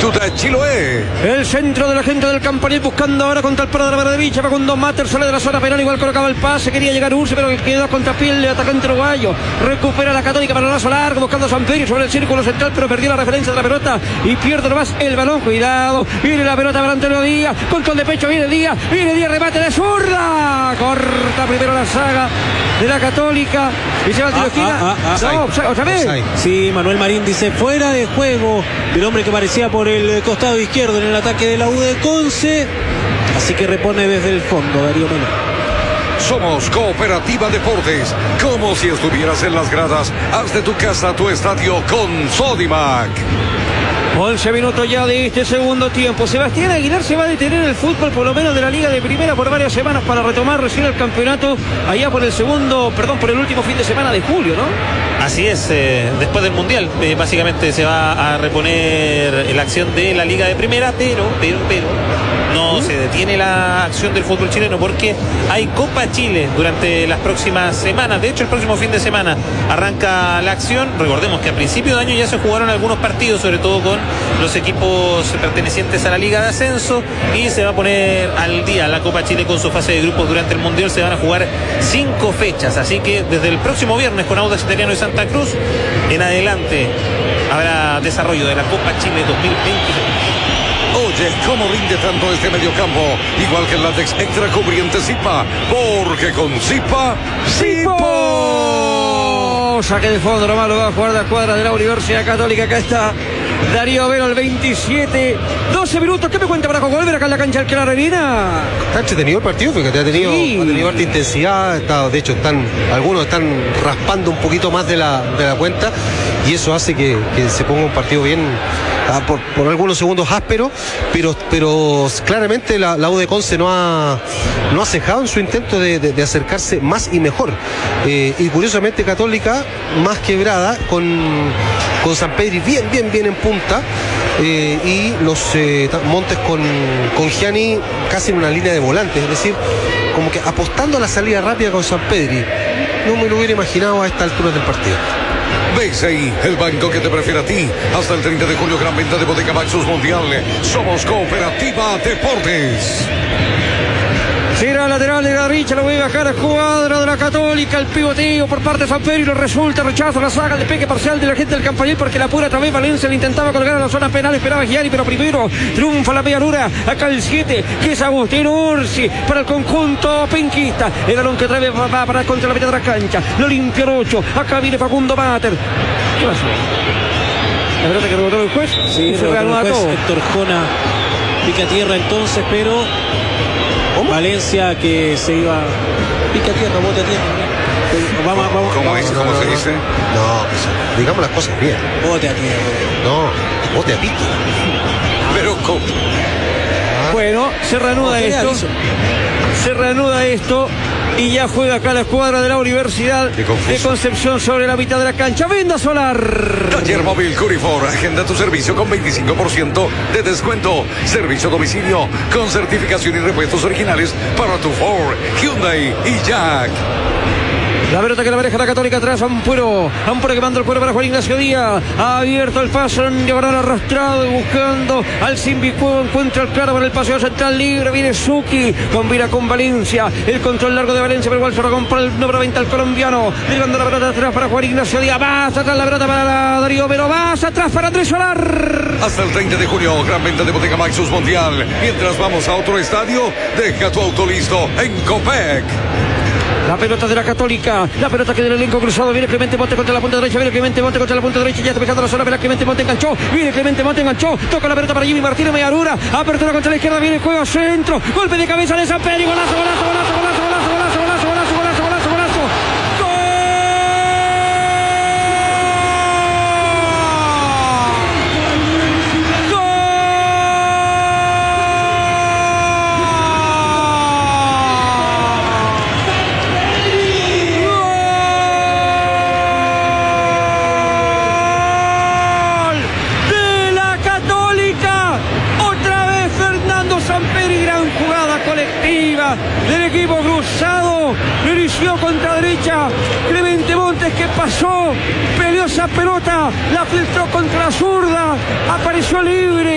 Chuta Chiloé. El centro de la gente del Campanil buscando ahora contra el paro de la derecha. Facundo Mater sale de la zona penal. Igual colocaba el pase. Quería llegar Ursi, pero quedó contra piel de atacante uruguayo. Recupera la Católica para el lazo largo. Buscando a Samperio sobre el círculo central, pero perdió la referencia de la pelota y pierde nomás el balón. Cuidado. Viene la pelota para Antonio Díaz. Control de pecho. Viene Díaz. Remate de zurda. Corta primero la saga de la Católica. Y se va al tiro de esquina. No, otra vez. Sí, Manuel Marín dice fuera de juego el hombre que aparecía por el costado izquierdo en el ataque de la U de Conce. Así que repone desde el fondo Darío Mena. Somos Cooperativa Deportes. Como si estuvieras en las gradas. Haz de tu casa tu estadio con Sodimac. 11 minutos ya de este segundo tiempo. Sebastián Aguilar se va a detener el fútbol, por lo menos de la Liga de Primera, por varias semanas para retomar recién el campeonato allá por el último fin de semana de julio, ¿no? Así es, después del Mundial, básicamente se va a reponer la acción de la Liga de Primera, pero no se detiene la acción del fútbol chileno porque hay Copa Chile durante las próximas semanas. De hecho, el próximo fin de semana arranca la acción. Recordemos que a principio de año ya se jugaron algunos partidos, sobre todo con los equipos pertenecientes a la Liga de Ascenso, y se va a poner al día la Copa Chile con su fase de grupos. Durante el Mundial se van a jugar 5 fechas, así que desde el próximo viernes con Audax Italiano y Santa Cruz en adelante habrá desarrollo de la Copa Chile 2023. Oye, ¿cómo rinde tanto este mediocampo? Igual que el látex extra cubriente Zipa, porque con Zipa, ¡Zipo! Saque de fondo, nomás lo va a jugar la cuadra de la Universidad Católica. Acá está Darío Vero al 27, 12 minutos. ¿Qué me cuenta para Volver acá en la cancha del Clararina? Está entretenido el partido, fíjate, ha tenido harta intensidad. De hecho, algunos están raspando un poquito más de la cuenta, y eso hace que se ponga un partido bien, por algunos segundos áspero, pero claramente la U de Conce no ha cejado en su intento de acercarse más y mejor. Y curiosamente Católica más quebrada, con Sampedri bien en punta, y los Montes con Gianni casi en una línea de volantes, es decir, como que apostando a la salida rápida con Sampedri. No me lo hubiera imaginado a esta altura del partido. BCI, el banco que te prefiere a ti. Hasta el 30 de julio, gran venta de Bodega Maxus Mundial. Somos Cooperativa Deportes. Será lateral de Garricha, lo voy a bajar a cuadra de la Católica. El pivoteo por parte de Samperio resulta, rechazo la saga de peque parcial de la gente del Campanil, porque la apura otra vez Valencia le intentaba colgar a la zona penal, esperaba Gianni, pero primero triunfa la medialura. Acá el 7, que es Agustín Ursi para el conjunto penquista. El balón que otra vez va para contra la mitad de la cancha, lo limpia el 8. Acá viene Facundo Mater. ¿Qué pasó? La pelota que rebotó el juez. Sí, se reanuda todo. Héctor Jona pica tierra entonces, pero Valencia que se iba pica tierra, bota tierra. Vamos. ¿Cómo se dice? No, pues, digamos las cosas bien. Bote a tierra. No, bote a pique. Pero ¿cómo? Bueno, se reanuda esto. Y ya juega acá la escuadra de la Universidad de Concepción sobre la mitad de la cancha. Venda Solar. Taller Móvil Curifor. Agenda tu servicio con 25% de descuento. Servicio a domicilio con certificación y repuestos originales para tu Ford, Hyundai y Jack. La pelota que la maneja la Católica atrás, Ampuero que manda el cuero para Juan Ignacio Díaz. Ha abierto el paso en diagonal arrastrado y buscando al Simbicuevo. Encuentra el claro para el paseo central libre. Viene Suki, combina con Valencia. El control largo de Valencia, pero igual se recompra el número 20 al colombiano. Llevando la pelota atrás para Juan Ignacio Díaz. Vas atrás la pelota para Darío Vero. Vas atrás para Andrés Solar. Hasta el 30 de junio, gran venta de Bodega Maxus Mundial. Mientras vamos a otro estadio, deja tu auto listo en Copec. La pelota de la Católica, la pelota que del elenco cruzado, viene Clemente Monte contra la punta derecha, viene Clemente Monte contra la punta derecha, ya está pegando la zona, pero Clemente Monte enganchó, viene Clemente Monte enganchó, toca la pelota para Jimmy Martínez, Mediarura, apertura contra la izquierda, viene el juego centro, golpe de cabeza de Samperio, golazo. Del equipo cruzado, lo inició contra derecha Clemente Montes, que pasó, peleó esa pelota, la filtró contra la zurda, apareció libre.